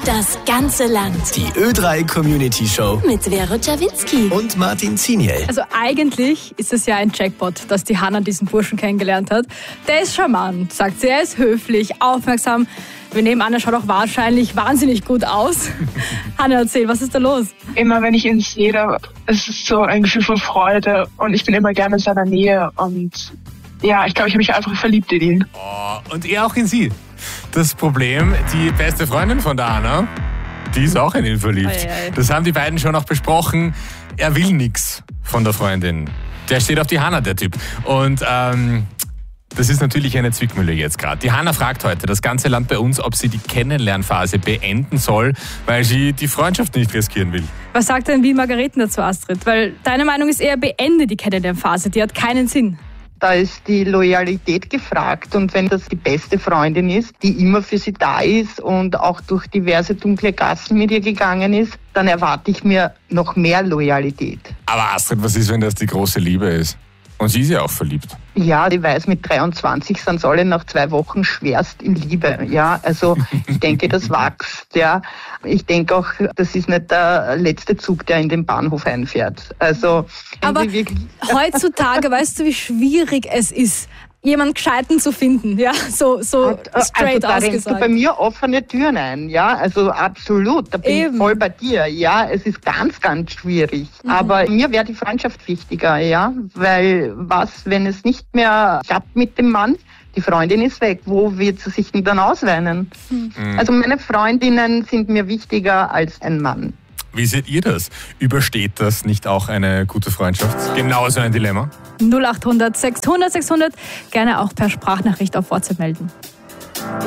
Das ganze Land. Die Ö3 Community Show Mit Vero Czawinski. und Martin Ziniel. Also eigentlich ist es ja ein Jackpot, dass die Hannah diesen Burschen kennengelernt hat. Der ist charmant, sagt sie. Er ist höflich, aufmerksam. Wir nehmen an, er schaut auch wahrscheinlich wahnsinnig gut aus. Hannah, erzähl, was ist da los? Immer wenn ich ihn sehe, es ist so ein Gefühl von Freude und ich bin immer gerne in seiner Nähe und ja, ich glaube, ich habe mich einfach verliebt in ihn. Oh, und er auch in sie. Das Problem, die beste Freundin von der Hannah, die ist auch in ihn verliebt. Ei. Das haben die beiden schon auch besprochen. Er will nichts von der Freundin. Der steht auf die Hannah, der Typ. Und das ist natürlich eine Zwickmühle jetzt gerade. Die Hannah fragt heute das ganze Land bei uns, ob sie die Kennenlernphase beenden soll, weil sie die Freundschaft nicht riskieren will. Was sagt denn Wien Margareten dazu, Astrid? Weil deine Meinung ist eher, beende die Kennenlernphase, die hat keinen Sinn. Da ist die Loyalität gefragt und wenn das die beste Freundin ist, die immer für sie da ist und auch durch diverse dunkle Gassen mit ihr gegangen ist, dann erwarte ich mir noch mehr Loyalität. Aber Astrid, was ist, wenn das die große Liebe ist? Und sie ist ja auch verliebt. Ja, ich weiß, mit 23 sind sie alle nach 2 Wochen schwerst in Liebe. Ja, also ich denke, das wächst. Ja, ich denke auch, das ist nicht der letzte Zug, der in den Bahnhof einfährt. Also, Aber heutzutage, weißt du, wie schwierig es ist, jemanden Gescheiten zu finden, ja, so straight da rennst du ausgesagt. bei mir offene Türen ein, ja, also absolut, da bin Eben. ich voll bei dir, ja, es ist ganz, ganz schwierig, aber mir wäre die Freundschaft wichtiger, ja, weil wenn es nicht mehr klappt mit dem Mann, die Freundin ist weg, wo wird sie sich denn dann ausweinen? Also meine Freundinnen sind mir wichtiger als ein Mann. Wie seht ihr das? Übersteht das nicht auch eine gute Freundschaft? Genauso ein Dilemma? 0800 600 600, gerne auch per Sprachnachricht auf WhatsApp melden.